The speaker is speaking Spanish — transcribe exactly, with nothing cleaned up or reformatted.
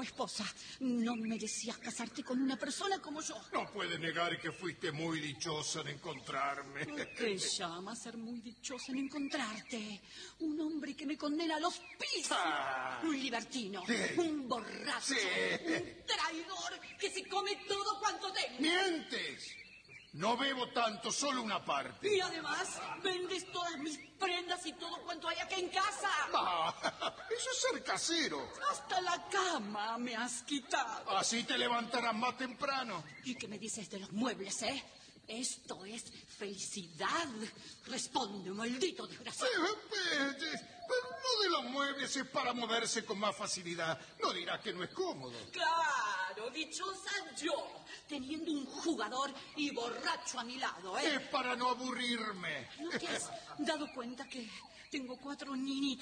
esposa. No merecías casarte con una persona como yo. No puede negar que fuiste muy dichosa en encontrarme. ¿Qué llama ser muy dichosa en encontrarte? Un hombre que me condena a los pisos. Ah. Un libertino. Sí. Un borracho. Sí. Un traidor que se come todo cuanto tenga. ¡Mientes! No bebo tanto, solo una parte. Y además, vendes todas mis prendas y todo cuanto hay aquí en casa. Ah, eso es ser casero. Hasta la cama me has quitado. Así te levantarás más temprano. ¿Y qué me dices de los muebles, eh? Esto es felicidad. Responde, maldito desgraciado. Pero, pero lo de los muebles es para moverse con más facilidad. No dirás que no es cómodo. Claro, dichosa yo, teniendo un jugador y borracho a mi lado, ¿eh? Es para no aburrirme. ¿No te has dado cuenta que tengo cuatro niñitos